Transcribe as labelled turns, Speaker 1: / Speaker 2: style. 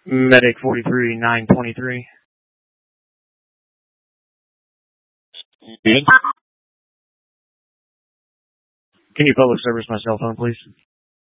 Speaker 1: Medic 43-923.
Speaker 2: Good.
Speaker 1: Can you public service my cell phone, please?